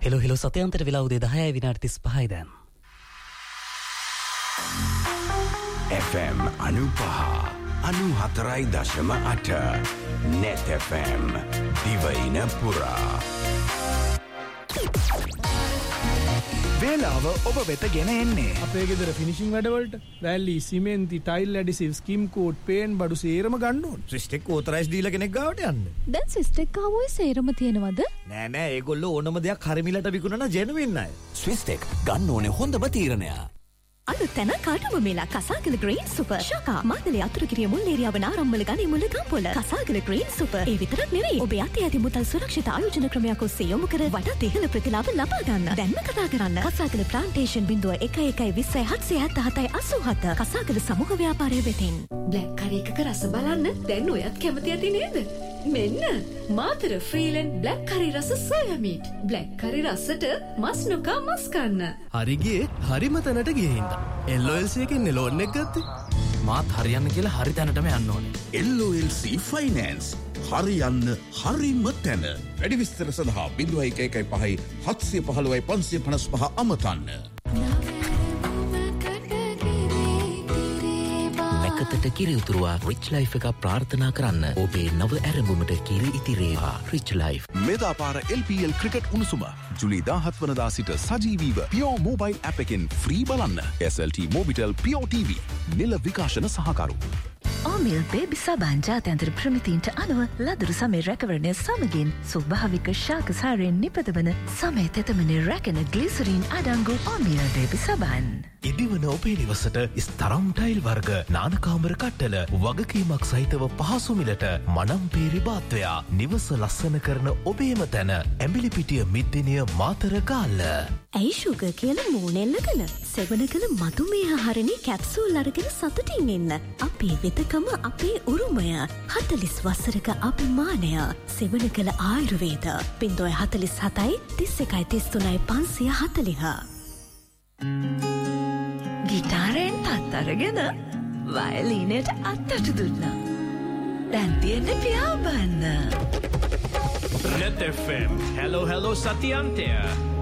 Hello සතයන්තර වෙලා උදේ 10යි විනාඩි 35යි දැන්. FM 95.4.8 Net FM දිවයින පුරා. වේලාව ඔබ වෙත ගෙන එන්නේ අපේ ගෙදර ෆිනිෂිං වැඩවලට වැලි සිමෙන්ති ටයිල් ඇඩිසිව් ස්කිම් කෝට් පේන් බඩු සේරම ගන්න ඕන. ස්විස්ටෙක් ඕතරයිස් දීලා කෙනෙක් ගාවට යන්න. දැන් ස්විස්ටෙක් ආවොයි සේරම තියෙනවද? නෑ ඒගොල්ලෝ ඕනම දෙයක් හරිමිලට විකුණන ජෙනුවින් අය. ස්විස්ටෙක් ගන්න ඕනේ හොඳම තීරණය. අලුතැන කාටුම මේලා කසාගල ග්‍රීන් සුපර් ශකා මාතලේ අතුරුගිරිය මුල් ඒරියාව නාරම්මල ගනි මුල ගම්පොළ කසාගල ග්‍රීන් සුපර් ඒ විතරක් නෙවෙයි ඔබේ අතේ ඇති මුදල් සුරක්ෂිත ආයෝජන ක්‍රමයක් ඔස්සේ යොමු කර වඩාත් ඉහළ ප්‍රතිලාභ ලබා ගන්න. දැන්ම කතා කරන්න කසාගල ප්ලාන්ටේෂන් 0112078787 කසාගල සමූහ ව්‍යාපාරය වෙතින්. බ්ලැක් කරි එකක රස බලන්න දැන් ඔයත් කැමති ඇති නේද? මෙන්න මාතර ෆ්‍රීලන්ඩ් බ්ලැක් කරි රස සෝයා මීට්. බ්ලැක් කරි රසට මස් නොකා මස් කන්න. හරිගේ හරිම තැනට ගිහින් LOLC එකෙන් ලෝන් එක ගත්තේ. මාත් හරියන්න කියලා හරි තැනටම යන්න ඕනේ. LOLC ෆයිනෑන්ස් හරියන්න හරිම තැන. වැඩි විස්තර සඳහා 0115 715 555 අමතන්න. නැකතට කිරි උතුරවා රිච් ලයිෆ් එක ප්‍රාර්ථනා කරන්න. ඔබේ නව ඇරඹුමට කිරි ඉතිරේවා. Reach life. මෙදාපාර LPL ක්‍රිකට් උණුසුම ජුලි 17 වනදා සිට සජීවීව පියෝ මොබයිල් ඇප් එකෙන් ෆ්‍රී බලන්න. SLT මොබිටෙල් පියෝ TV නිල විකාශන සහකරු. ආමිල් බේබි සබන් ජාත්‍යන්තර ප්‍රමිතීන්ට අනුව ලදරු සමේ රැකවරණය සමගින් ස්වභාවික ශාකසාරයෙන් නිපදවන සමේ තෙතමනේ රැකෙන ග්ලිසරීන් අඩංගු ආමිල් බේබි සබන්. ඉදිවන ඔබේ නිවසට ස්තරම් ටයිල් වර්ග නානකාමර කට්ටල වගකීමක් සහිතව පහසු මිලට මනම් පීරි බාත්වයා නිවස ලස්සන කරන ඔබේම තැන ඇඹිලිපිටිය මිද්දිනිය මාතර ගාල්ල. ඇයි ෂුගර් කියලා මූණෙල්ලගෙන සෙවන කළ මధుමේහ හරණි කැප්සූල් අරගෙන සතුටින් ඉන්න. අපේ වෙතකම අපේ උරුමය 40 වසරක අභිමානය සෙවන කළ ආයුර්වේද 047 31 33 540. ගිටාරෙන් පත් අරගෙන වයලීනයට අත්තට දුන්නා. දැන් තියෙන්නේ පියාඹන්න. Net FM. Hello, hello, Satyantya.